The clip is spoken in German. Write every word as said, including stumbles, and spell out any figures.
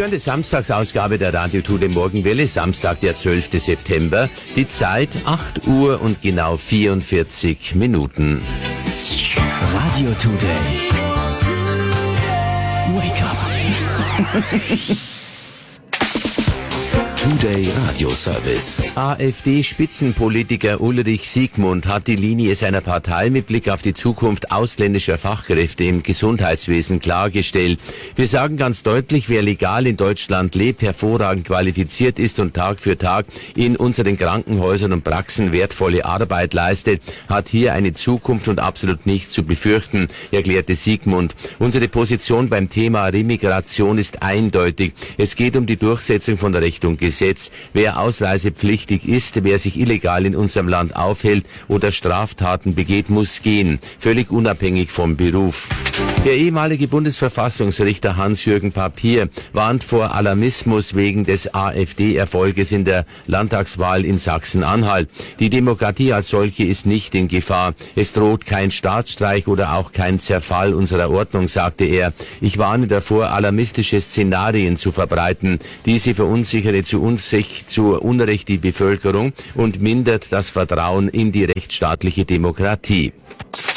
hören die Samstagsausgabe der Radio Today Morgenwelle, Samstag, der zwölfte September. Die Zeit acht Uhr und genau vierundvierzig Minuten. Radio Today. Wake up. Today Radio Service. AfD-Spitzenpolitiker Ulrich Siegmund hat die Linie seiner Partei mit Blick auf die Zukunft ausländischer Fachkräfte im Gesundheitswesen klargestellt. Wir sagen ganz deutlich, wer legal in Deutschland lebt, hervorragend qualifiziert ist und Tag für Tag in unseren Krankenhäusern und Praxen wertvolle Arbeit leistet, hat hier eine Zukunft und absolut nichts zu befürchten, erklärte Siegmund. Unsere Position beim Thema Remigration ist eindeutig. Es geht um die Durchsetzung von Recht und Gesetz. Wer ausreisepflichtig ist, wer sich illegal in unserem Land aufhält oder Straftaten begeht, muss gehen, völlig unabhängig vom Beruf. Der ehemalige Bundesverfassungsrichter Hans-Jürgen Papier warnt vor Alarmismus wegen des AfD-Erfolges in der Landtagswahl in Sachsen-Anhalt. Die Demokratie als solche ist nicht in Gefahr. Es droht kein Staatsstreich oder auch kein Zerfall unserer Ordnung, sagte er. Ich warne davor, alarmistische Szenarien zu verbreiten. Diese verunsichere zu Unsicht, zu Unrecht die Bevölkerung und mindert das Vertrauen in die rechtsstaatliche Demokratie.